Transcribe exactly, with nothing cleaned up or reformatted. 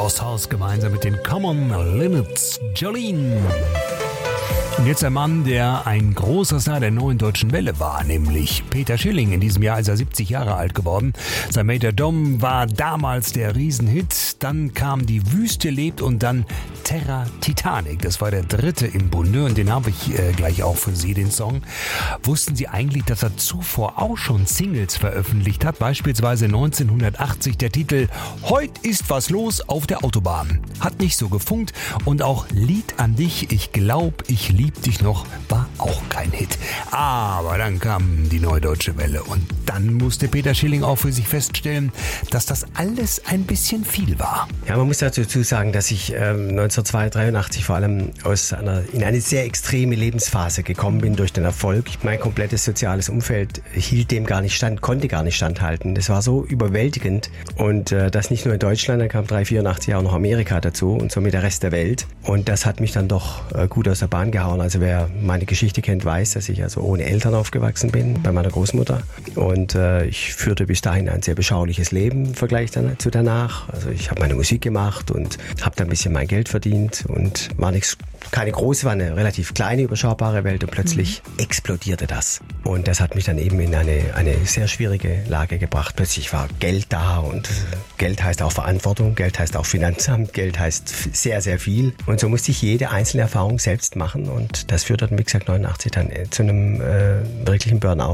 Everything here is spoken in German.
Lost House gemeinsam mit den Common Linnets, Jolene. Und jetzt ein Mann, der ein großer Star der neuen deutschen Welle war, nämlich Peter Schilling. In diesem Jahr ist er siebzig Jahre alt geworden. Sein Major Dom war damals der Riesenhit. Dann kam Die Wüste lebt und dann Terra Titanic. Das war der dritte im Bunde und den habe ich äh, gleich auch für Sie, den Song. Wussten Sie eigentlich, dass er zuvor auch schon Singles veröffentlicht hat? Beispielsweise neunzehnhundertachtzig der Titel Heut ist was los auf der Autobahn. Hat nicht so gefunkt und auch Lied an dich, ich glaub, ich lieb dich noch, war auch kein Hit. Aber dann kam die Neue Deutsche Welle und dann musste Peter Schilling auch für sich feststellen, dass das alles ein bisschen viel war. Ja, man muss dazu sagen, dass ich ähm, neunzehnhundertdreiundachtzig vor allem aus einer, in eine sehr extreme Lebensphase gekommen bin durch den Erfolg. Mein komplettes soziales Umfeld hielt dem gar nicht stand, konnte gar nicht standhalten. Das war so überwältigend und äh, das nicht nur in Deutschland, dann kam dreihundertvierundachtzig auch noch Amerika dazu und somit der Rest der Welt. Und das hat mich dann doch äh, gut aus der Bahn gehauen. Also wer meine Geschichte kennt, weiß, dass ich also ohne Eltern aufgewachsen bin, bei meiner Großmutter. Und äh, ich führte bis dahin ein sehr beschauliches Leben im Vergleich dann, zu danach. Also ich habe meine Musik gemacht und habe da ein bisschen mein Geld verdient und war nichts, keine große, war eine relativ kleine, überschaubare Welt und plötzlich mhm. explodierte das. Und das hat mich dann eben in eine, eine sehr schwierige Lage gebracht. Plötzlich war Geld da und Geld heißt auch Verantwortung, Geld heißt auch Finanzamt, Geld heißt sehr, sehr viel. Und so musste ich jede einzelne Erfahrung selbst machen und das führte dann, wie gesagt, neunundachtzig dann zu einem äh, wirklichen Burnout.